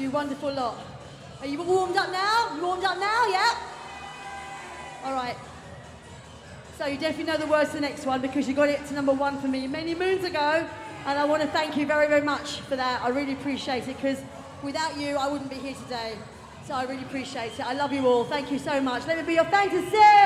You wonderful lot. Are you all warmed up now? You warmed up now, yeah? All right. So you definitely know the words to the next one because you got it to #1 for me many moons ago. And I want to thank you very, very much for that. I really appreciate it because without you, I wouldn't be here today. So I really appreciate it. I love you all. Thank you so much. Let me be your fantasy.